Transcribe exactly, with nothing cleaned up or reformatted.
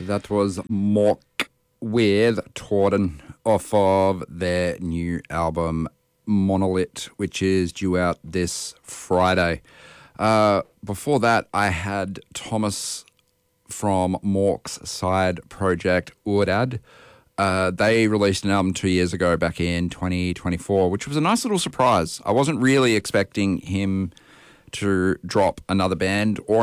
That was Mork with Torden off of their new album Monolith, which is due out this Friday. Uh, before that, I had Thomas from Mork's side project Urdad. Uh, they released an album two years ago, back in twenty twenty-four, which was a nice little surprise. I wasn't really expecting him to drop another band or